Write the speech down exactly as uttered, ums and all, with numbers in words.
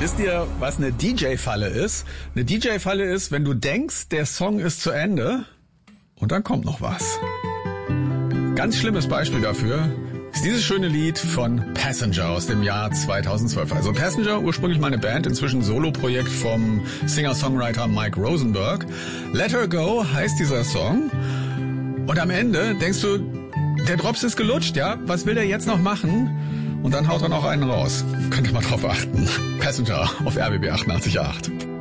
Wisst ihr, was eine D J-Falle ist? Eine D J-Falle ist, wenn du denkst, der Song ist zu Ende und dann kommt noch was. Ganz schlimmes Beispiel dafür ist dieses schöne Lied von Passenger aus dem Jahr zweitausendzwölf. Also Passenger, ursprünglich mal eine Band, inzwischen Solo-Projekt vom Singer-Songwriter Mike Rosenberg. Let Her Go heißt dieser Song. Und am Ende denkst du, der Drops ist gelutscht, ja? Was will der jetzt noch machen? Und dann haut er noch einen raus. Könnt ihr mal drauf achten. Passenger auf R B B achtundachtzig Komma acht.